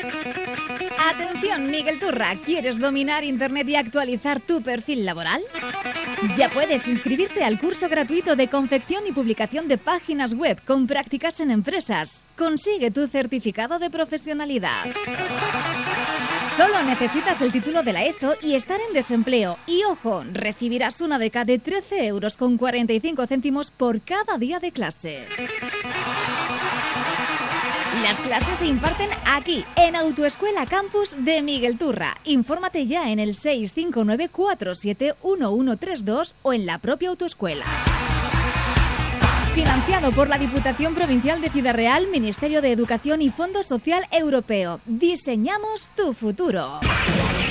Atención, Miguel Turra, ¿quieres dominar Internet y actualizar tu perfil laboral? Ya puedes inscribirte al curso gratuito de confección y publicación de páginas web con prácticas en empresas. Consigue tu certificado de profesionalidad. Solo necesitas el título de la ESO y estar en desempleo. Y ojo, recibirás una beca de 13,45 € por cada día de clase. Las clases se imparten aquí, en Autoescuela Campus de Miguel Turra. Infórmate ya en el 659471132 o en la propia autoescuela. Financiado por la Diputación Provincial de Ciudad Real, Ministerio de Educación y Fondo Social Europeo. Diseñamos tu futuro.